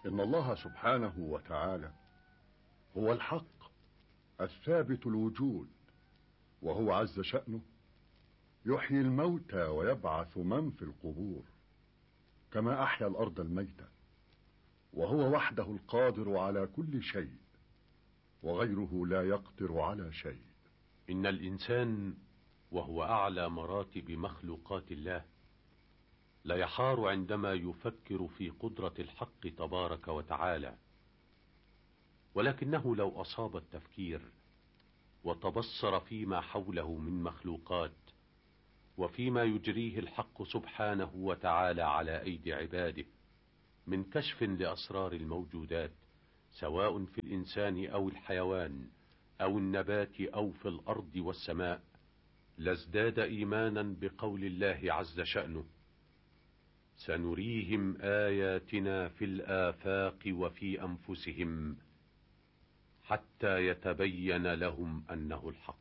إن الله سبحانه وتعالى هو الحق الثابت الوجود، وهو عز شأنه يحيي الموتى ويبعث من في القبور، كما أحيا الأرض الميتة، وهو وحده القادر على كل شيء، وغيره لا يقدر على شيء. إن الإنسان وهو أعلى مراتب مخلوقات الله لا يحار عندما يفكر في قدرة الحق تبارك وتعالى، ولكنه لو أصاب التفكير وتبصر فيما حوله من مخلوقات وفيما يجريه الحق سبحانه وتعالى على أيدي عباده من كشف لأسرار الموجودات، سواء في الإنسان أو الحيوان أو النبات أو في الأرض والسماء، لازداد إيمانا بقول الله عز شأنه: سنريهم آياتنا في الآفاق وفي أنفسهم حتى يتبين لهم أنه الحق.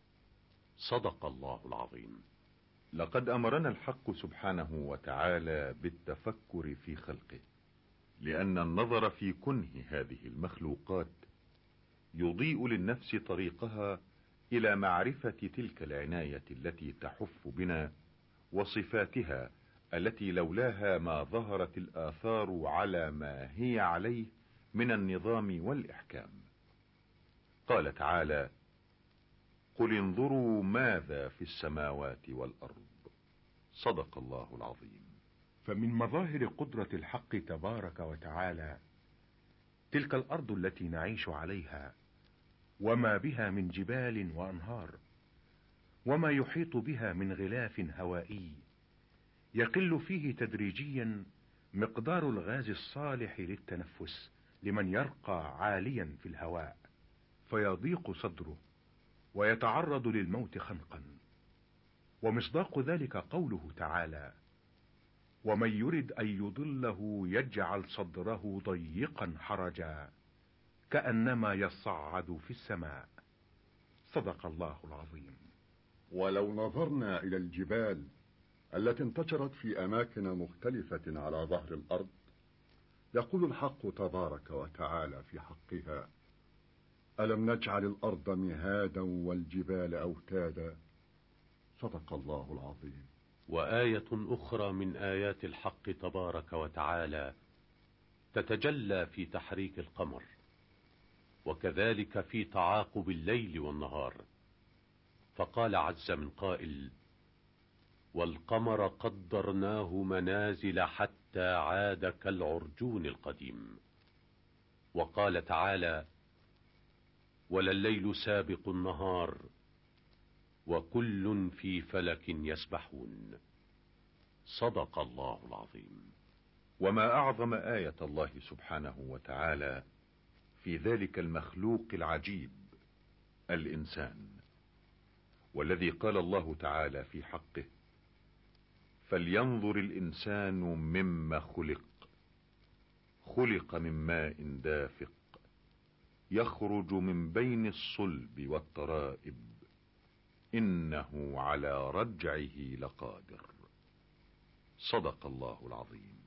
صدق الله العظيم. لقد أمرنا الحق سبحانه وتعالى بالتفكر في خلقه، لأن النظر في كنه هذه المخلوقات يضيء للنفس طريقها إلى معرفة تلك العناية التي تحف بنا وصفاتها التي لولاها ما ظهرت الآثار على ما هي عليه من النظام والإحكام. قال تعالى: قل انظروا ماذا في السماوات والأرض. صدق الله العظيم. فمن مظاهر قدرة الحق تبارك وتعالى تلك الأرض التي نعيش عليها، وما بها من جبال وأنهار، وما يحيط بها من غلاف هوائي يقل فيه تدريجيا مقدار الغاز الصالح للتنفس لمن يرقى عاليا في الهواء، فيضيق صدره ويتعرض للموت خنقا. ومصداق ذلك قوله تعالى: ومن يرد أن يضله يجعل صدره ضيقا حرجا كأنما يصعد في السماء. صدق الله العظيم. ولو نظرنا إلى الجبال التي انتشرت في أماكن مختلفة على ظهر الأرض، يقول الحق تبارك وتعالى في حقها: ألم نجعل الأرض مهادا والجبال أوتادا. صدق الله العظيم. وآية أخرى من آيات الحق تبارك وتعالى تتجلى في تحريك القمر، وكذلك في تعاقب الليل والنهار، فقال عز من قائل: والقمر قدرناه منازل حتى عاد كالعرجون القديم. وقال تعالى: ولليل سابق النهار وكل في فلك يسبحون. صدق الله العظيم. وما أعظم آية الله سبحانه وتعالى في ذلك المخلوق العجيب الإنسان، والذي قال الله تعالى في حقه: فلينظر الإنسان مما خلق، خلق من ماء دافق يخرج من بين الصلب والترائب إنه على رجعه لقادر. صدق الله العظيم.